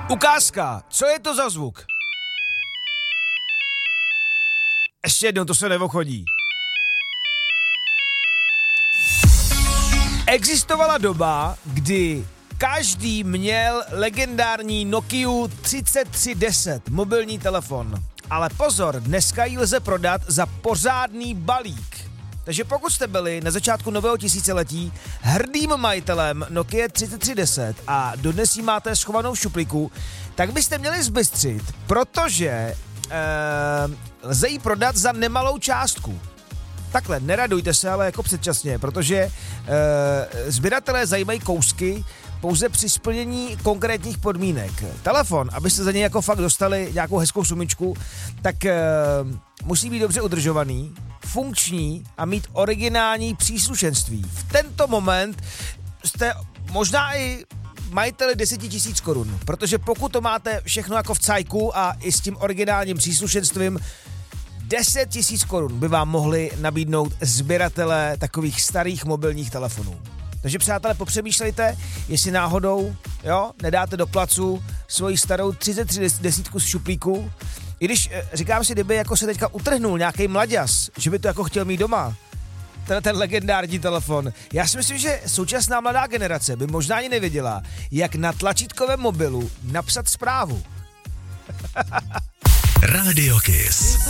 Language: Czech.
Ukázka, co je to za zvuk? Ještě jednou, to se nevochodí. Existovala doba, kdy každý měl legendární Nokia 3310, mobilní telefon. Ale pozor, dneska ji lze prodat za pořádný balík. Takže pokud jste byli na začátku nového tisíciletí hrdým majitelem Nokia 3310 a dodnes ji máte schovanou v šuplíku, tak byste měli zbystřit, protože lze ji prodat za nemalou částku. Takhle, neradujte se, ale jako předčasně, protože sběratelé zajímají kousky pouze při splnění konkrétních podmínek. Telefon, abyste za něj jako fakt dostali nějakou hezkou sumičku, tak musí být dobře udržovaný, funkční a mít originální příslušenství. V tento moment jste možná i majiteli 10 000 korun, protože pokud to máte všechno jako v cajku a i s tím originálním příslušenstvím, 10 000 korun by vám mohli nabídnout sběratelé takových starých mobilních telefonů. Takže přátelé, popřemýšlejte, jestli náhodou, nedáte do placu svoji starou 3310 z šuplíku. I když říkám si, kdyby jako se teďka utrhnul nějaký mlaďas, že by to jako chtěl mít doma, ten legendární telefon. Já si myslím, že současná mladá generace by možná ani nevěděla, jak na tlačítkovém mobilu napsat zprávu. Radio Kiss.